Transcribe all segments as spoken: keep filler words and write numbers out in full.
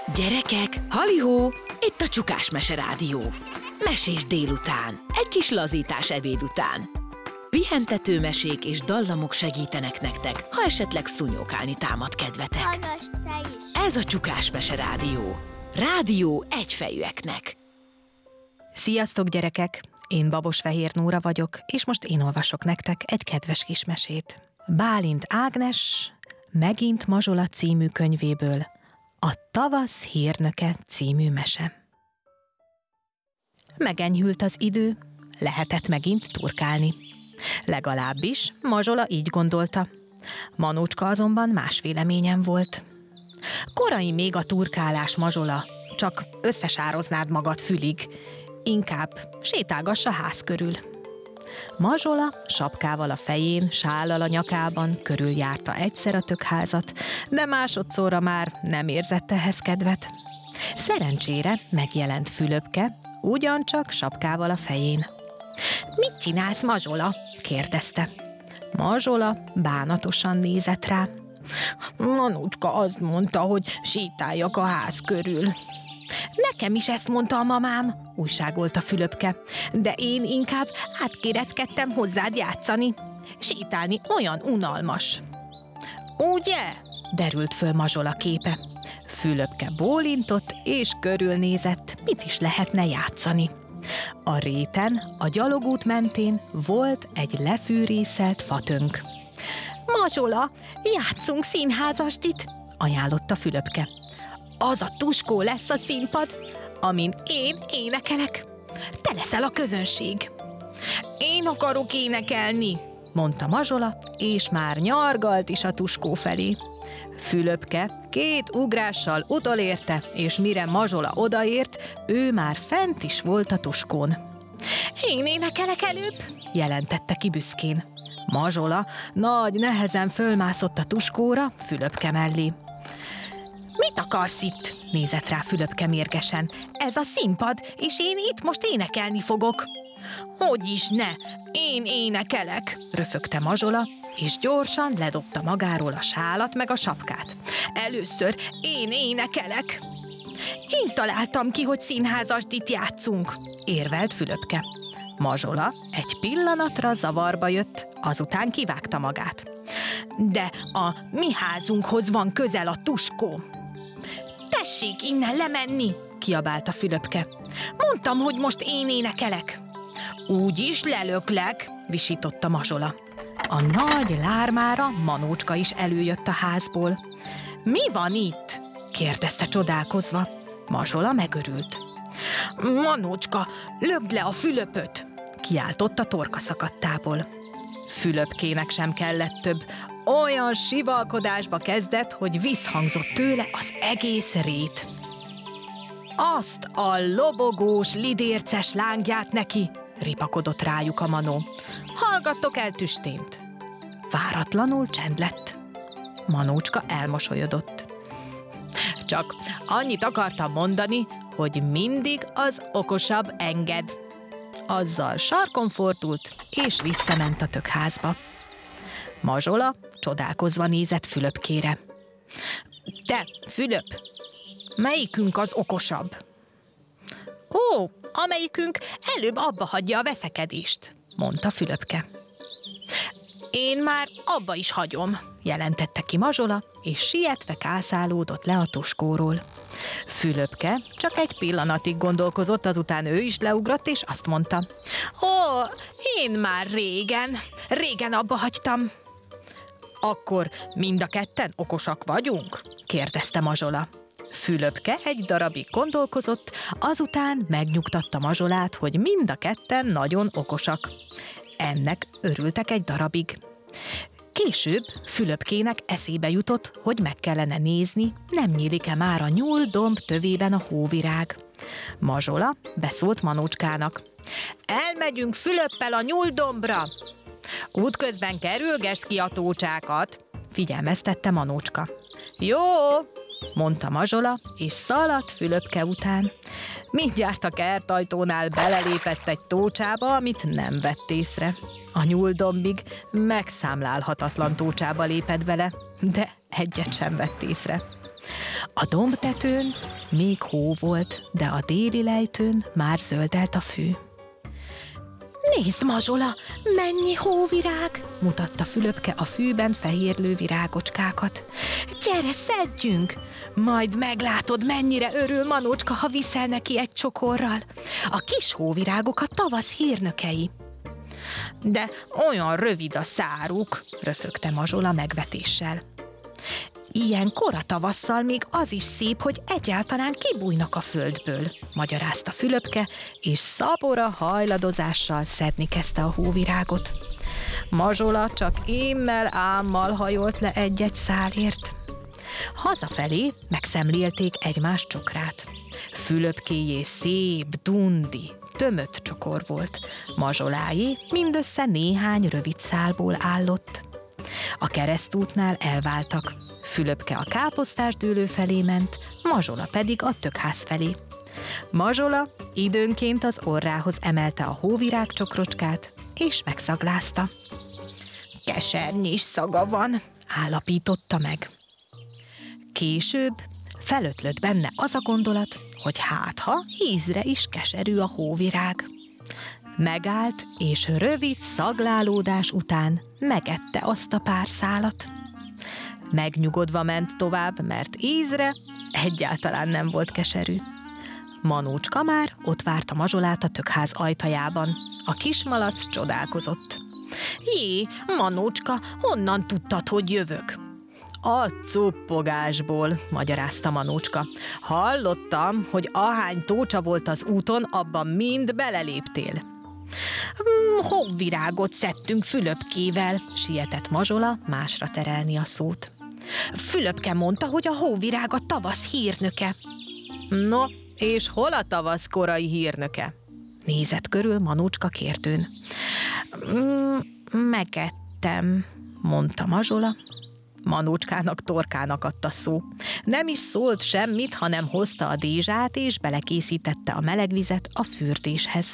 Gyerekek, halihó! Itt a Csukás Mese Rádió. Mesés délután, egy kis lazítás ebéd után. Pihentető mesék és dallamok segítenek nektek, ha esetleg szúnyókálni támad kedvetek. Hallgass te is! Ez a Csukás Mese Rádió. Rádió egyfejűeknek. Sziasztok, gyerekek! Én Babos Fehér Nóra vagyok, és most én olvasok nektek egy kedves kis mesét. Bálint Ágnes Megint Mazsola című könyvéből, a Tavasz hírnöke című mese. Megenyhült az idő, lehetett megint turkálni. Legalábbis Mazsola így gondolta. Manócska azonban más véleményen volt. Korai még a turkálás, Mazsola, csak összesároznád magad fülig, inkább sétálgass a ház körül. Mazsola sapkával a fején, sállal a nyakában körüljárta egyszer a tökházat, de másodszorra már nem érzett ehhez kedvet. Szerencsére megjelent Fülöpke, ugyancsak sapkával a fején. Mit csinálsz, Mazsola? kérdezte. Mazsola bánatosan nézett rá. Manócska azt mondta, hogy sétáljak a ház körül. Nekem is ezt mondta a mamám, újságolta Fülöpke, de én inkább átkéreckedtem hozzád játszani. Sétálni olyan unalmas. Ugye? Derült föl Mazsola képe. Fülöpke bólintott és körülnézett, mit is lehetne játszani. A réten, a gyalogút mentén volt egy lefűrészelt fatönk. Mazsola, játszunk színházasdit, ajánlotta Fülöpke. Az a tuskó lesz a színpad, amin én énekelek. Te leszel a közönség. Én akarok énekelni, mondta Mazsola, és már nyargalt is a tuskó felé. Fülöpke két ugrással utolérte, és mire Mazsola odaért, ő már fent is volt a tuskón. Én énekelek előbb, jelentette ki büszkén. Mazsola nagy nehezen fölmászott a tuskóra Fülöpke mellé. Mit akarsz itt? Nézett rá Fülöpke mérgesen. Ez a színpad, és én itt most énekelni fogok. Hogyis ne, én énekelek, röfögte Mazsola, és gyorsan ledobta magáról a sálat meg a sapkát. Először én énekelek. Én találtam ki, hogy színházasdit játszunk, érvelt Fülöpke. Mazsola egy pillanatra zavarba jött, azután kivágta magát. De a mi házunkhoz van közel a tuskó. Tessék innen lemenni, kiabálta Fülöpke. Mondtam, hogy most én énekelek. Úgyis lelöklek, visította Mazsola. A nagy lármára Manócska is előjött a házból. Mi van itt? kérdezte csodálkozva. Mazsola megörült. Manócska, lögd le a Fülöpöt, kiáltott a torka szakadtából. Fülöpkének sem kellett több. Olyan sivalkodásba kezdett, hogy visszhangzott tőle az egész rét. Azt a lobogós, lidérces lángját neki, ripakodott rájuk a Manó. Hallgattok el tüstént. Váratlanul csend lett. Manócska elmosolyodott. Csak annyit akartam mondani, hogy mindig az okosabb enged. Azzal sarkon fordult, és visszament a tökházba. Mazsola csodálkozva nézett Fülöpkére. Te, Fülöp, melyikünk az okosabb? Ó, amelyikünk előbb abba hagyja a veszekedést, mondta Fülöpke. Én már abba is hagyom, jelentette ki Mazsola, és sietve kászálódott le a tuskóról. Fülöpke csak egy pillanatig gondolkozott, azután ő is leugrott, és azt mondta. Ó, én már régen, régen abba hagytam. Akkor mind a ketten okosak vagyunk? kérdezte Mazsola. Fülöpke egy darabig gondolkozott, azután megnyugtatta Mazsolát, hogy mind a ketten nagyon okosak. Ennek örültek egy darabig. Később Fülöpkének eszébe jutott, hogy meg kellene nézni, nem nyílik-e már a nyúldomb tövében a hóvirág. Mazsola beszólt Manócskának. Elmegyünk Fülöppel a nyúldombra! Útközben kerülgesd ki a tócsákat, figyelmeztette Manócska. Jó, mondta Mazsola, és szaladt Fülöpke után. Mindjárt a kertajtónál belelépett egy tócsába, amit nem vett észre. A nyúldombig megszámlálhatatlan tócsába lépett bele, de egyet sem vett észre. A dombtetőn Még hó volt, de a déli lejtőn már zöldelt a fű. Nézd, Mazsola, mennyi hóvirág! Mutatta Fülöpke a fűben fehérlő virágocskákat. Gyere, szedjünk! Majd meglátod, mennyire örül Manócska, ha viszel neki egy csokorral. A kis hóvirágok a tavasz hírnökei. De olyan rövid a száruk, röfögte Mazsola megvetéssel. Ilyen kora tavasszal még az is szép, hogy egyáltalán kibújnak a földből, magyarázta Fülöpke, és szabora hajladozással szedni kezdte a hóvirágot. Mazsola csak émmel ámmal hajolt le egy-egy szálért. Hazafelé megszemlélték egymás csokrát. Fülöpkéjé szép, dundi, tömött csokor volt, Mazsoláé mindössze néhány rövid szálból állott. A keresztútnál elváltak. Fülöpke a káposztás dőlő felé ment, Mazsola pedig a tökház felé. Mazsola időnként az orrához emelte a hóvirág csokrocskát, és megszaglázta. Kesernyés szaga van, állapította meg. Később felötlött benne az a gondolat, hogy hátha ízre is keserű a hóvirág. Megállt, és rövid szaglálódás után megette azt a pár szálat. Megnyugodva ment tovább, mert ízre egyáltalán nem volt keserű. Manócska már ott várta Mazsolát a tökház ajtajában. A kismalac csodálkozott. Jé, Manócska, honnan tudtad, hogy jövök? A cuppogásból, magyarázta Manócska. Hallottam, hogy ahány tócsa volt az úton, abban mind beleléptél. Hóvirágot szedtünk Fülöpkével, sietett Mazsola másra terelni a szót. Fülöpke mondta, hogy a hóvirág a tavasz hírnöke. No, és hol a tavasz korai hírnöke? Nézett körül Manócska kértőn. Mm, megettem, mondta Mazsola. Manócskának torkának adta szó. Nem is szólt semmit, hanem hozta a dézsát, és belekészítette a meleg vizet a fürdéshez.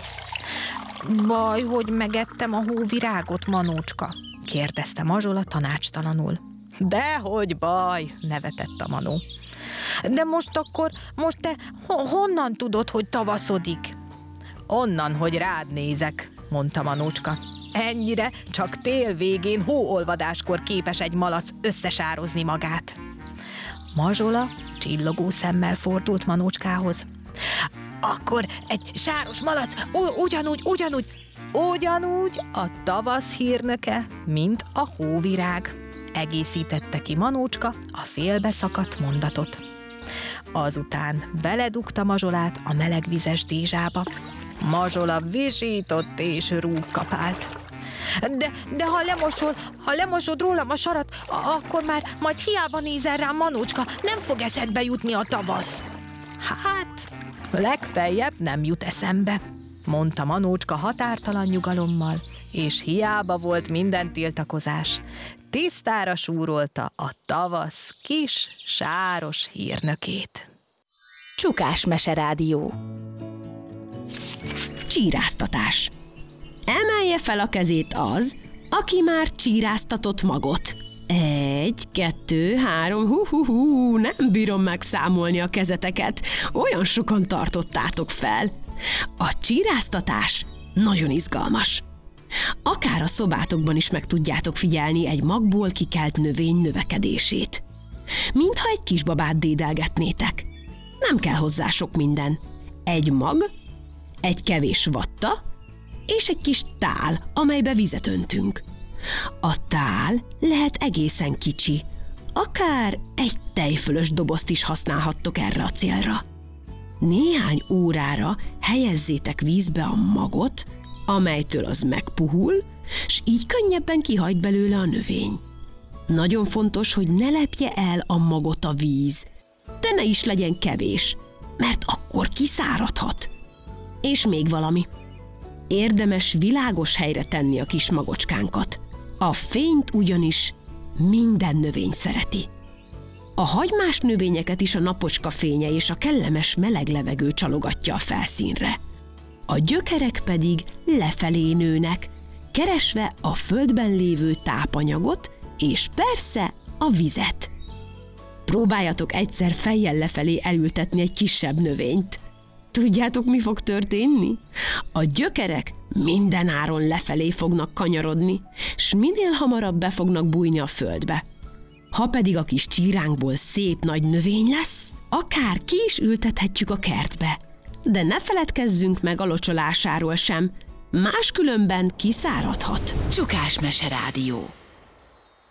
Baj, hogy megettem a hóvirágot, Manócska? Kérdezte Mazsola tanácstalanul. Dehogy baj, nevetett a Manó. De most akkor, most te ho- honnan tudod, hogy tavaszodik? Onnan, hogy rád nézek, mondta Manócska. Ennyire csak tél végén hóolvadáskor képes egy malac összesározni magát. Mazsola csillogó szemmel fordult Manócskához. Akkor egy sáros malac u- ugyanúgy, ugyanúgy, ugyanúgy a tavasz hírnöke, mint a hóvirág, egészítette ki Manócska a félbeszakadt mondatot. Azután beledugta Mazsolát a melegvizes dézsába. Mazsola visított és rúgkapált. De, de ha lemosol, ha lemosod rólam a sarat, akkor már majd hiába nézel rám, Manócska, nem fog eszedbe jutni a tavasz. Hát, legfeljebb nem jut eszembe, mondta Manócska határtalan nyugalommal, és hiába volt minden tiltakozás. Tisztára súrolta a tavasz kis, sáros hírnökét. Csukás Meserádió. Csíráztatás. Emelje fel a kezét az, aki már csíráztatott magot. Egy, kettő, három, hú, hú, hú, nem bírom megszámolni a kezeteket, olyan sokan tartottátok fel. A csíráztatás nagyon izgalmas. Akár a szobátokban is meg tudjátok figyelni egy magból kikelt növény növekedését. Mintha egy kisbabát dédelgetnétek. Nem kell hozzá sok minden. Egy mag, egy kevés vatta, és egy kis tál, amelybe vizet öntünk. A tál lehet egészen kicsi, akár egy tejfölös dobozt is használhattok erre a célra. Néhány órára helyezzétek vízbe a magot, amelytől az megpuhul, s így könnyebben kihajt belőle a növény. Nagyon fontos, hogy ne lepje el a magot a víz, de ne is legyen kevés, mert akkor kiszáradhat. És még valami. Érdemes világos helyre tenni a kis magocskánkat. A fényt ugyanis minden növény szereti. A hagymás növényeket is a napocska fénye és a kellemes meleg levegő csalogatja a felszínre. A gyökerek pedig lefelé nőnek, keresve a földben lévő tápanyagot és persze a vizet. Próbáljatok egyszer fejjel lefelé elültetni egy kisebb növényt. Tudjátok, mi fog történni? A gyökerek minden áron lefelé fognak kanyarodni, s minél hamarabb be fognak bújni a földbe. Ha pedig a kis csíránkból szép nagy növény lesz, akár ki is ültethetjük a kertbe. De ne feledkezzünk meg a locsolásáról sem, máskülönben kiszáradhat. Csukás Mese Rádió.